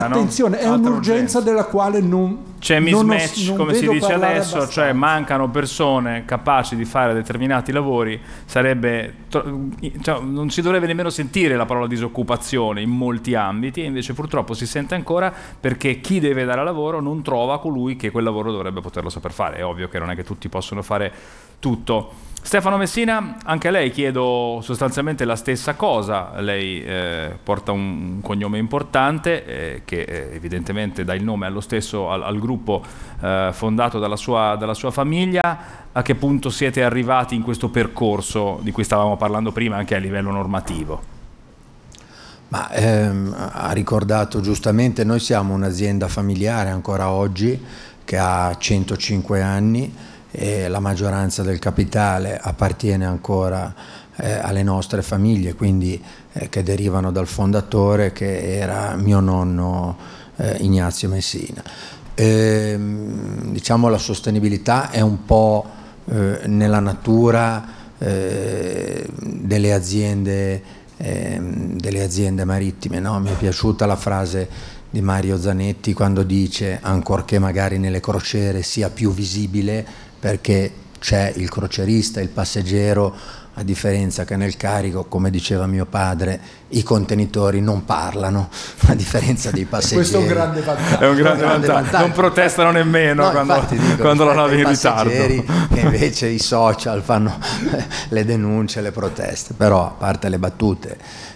Attenzione, è un'urgenza della quale non c'è mismatch, come si dice adesso, abbastanza. cioè mancano persone capaci di fare determinati lavori, non si dovrebbe nemmeno sentire la parola disoccupazione in molti ambiti, e invece purtroppo si sente ancora, perché chi deve dare lavoro non trova colui che quel lavoro dovrebbe poterlo saper fare. È ovvio che non è che tutti possono fare tutto. Stefano Messina, anche a lei chiedo sostanzialmente la stessa cosa. Lei porta un cognome importante che evidentemente dà il nome allo stesso al gruppo fondato dalla sua famiglia. A che punto siete arrivati in questo percorso di cui stavamo parlando prima, anche a livello normativo? Ma ha ricordato giustamente, noi siamo un'azienda familiare ancora oggi che ha 105 anni e la maggioranza del capitale appartiene ancora alle nostre famiglie, quindi che derivano dal fondatore, che era mio nonno Ignazio Messina. Diciamo la sostenibilità è un po' nella natura delle aziende marittime, no? Mi è piaciuta la frase di Mario Zanetti quando dice: ancorché magari nelle crociere sia più visibile, perché c'è il crocierista, il passeggero, a differenza che nel carico, come diceva mio padre, i contenitori non parlano, a differenza dei passeggeri. Questo è un grande vantaggio. È un grande vantaggio. Non protestano nemmeno quando la navi in ritardo. Che invece i social fanno le denunce, le proteste. Però, a parte le battute,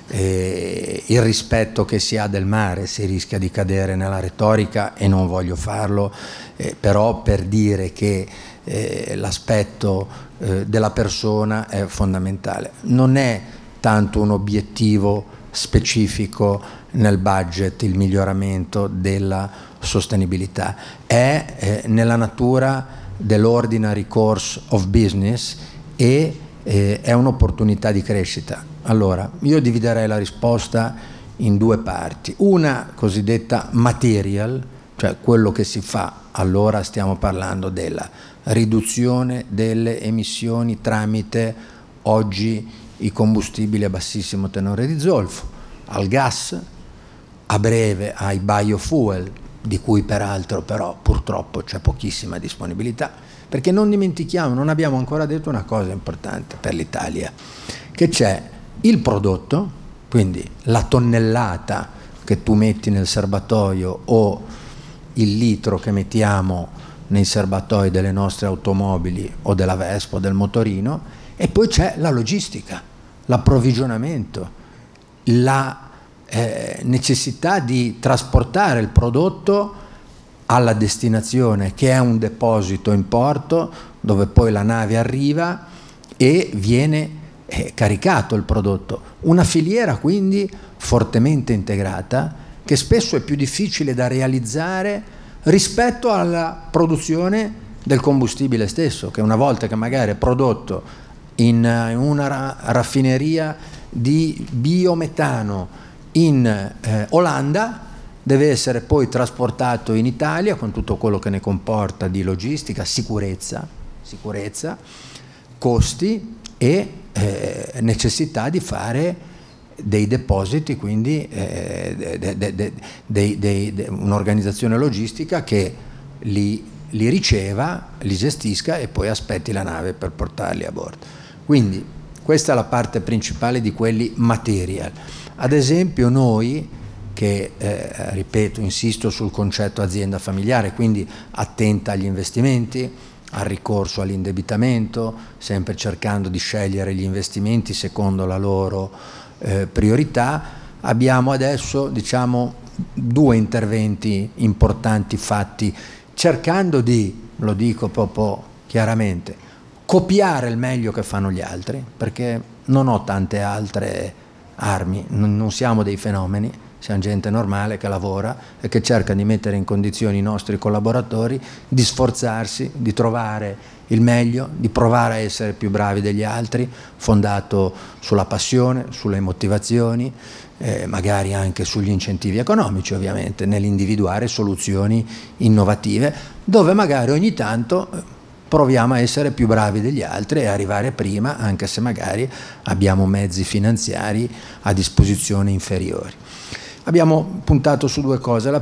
il rispetto che si ha del mare, si rischia di cadere nella retorica e non voglio farlo, però per dire che l'aspetto della persona è fondamentale. Non è tanto un obiettivo specifico nel budget il miglioramento della sostenibilità, è nella natura dell'ordinary course of business e è un'opportunità di crescita. Allora, io dividerei la risposta in due parti: una cosiddetta material, cioè quello che si fa. Allora stiamo parlando della riduzione delle emissioni tramite oggi i combustibili a bassissimo tenore di zolfo, al gas, a breve ai biofuel, di cui peraltro però purtroppo c'è pochissima disponibilità, perché non dimentichiamo, non abbiamo ancora detto una cosa importante per l'Italia, che c'è il prodotto, quindi la tonnellata che tu metti nel serbatoio o il litro che mettiamo nei serbatoi delle nostre automobili o della Vespa o del motorino, e poi c'è la logistica, l'approvvigionamento, la necessità di trasportare il prodotto alla destinazione, che è un deposito in porto dove poi la nave arriva e viene caricato il prodotto. Una filiera quindi fortemente integrata, che spesso è più difficile da realizzare rispetto alla produzione del combustibile stesso, che una volta che magari è prodotto in una raffineria di biometano in Olanda, deve essere poi trasportato in Italia con tutto quello che ne comporta di logistica, sicurezza, costi e necessità di fare dei depositi, quindi un'organizzazione logistica che li riceva, li gestisca e poi aspetti la nave per portarli a bordo. Quindi questa è la parte principale di quelli material. Ad esempio noi, che ripeto, insisto sul concetto azienda familiare, quindi attenta agli investimenti, al ricorso all'indebitamento, sempre cercando di scegliere gli investimenti secondo la loro priorità, abbiamo adesso due interventi importanti fatti, cercando di, lo dico proprio chiaramente, copiare il meglio che fanno gli altri, perché non ho tante altre armi, non siamo dei fenomeni, siamo gente normale che lavora e che cerca di mettere in condizioni i nostri collaboratori di sforzarsi, di trovare il meglio, di provare a essere più bravi degli altri, fondato sulla passione, sulle motivazioni, magari anche sugli incentivi economici, ovviamente, nell'individuare soluzioni innovative, dove magari ogni tanto proviamo a essere più bravi degli altri e arrivare prima, anche se magari abbiamo mezzi finanziari a disposizione inferiori. Abbiamo puntato su due cose. La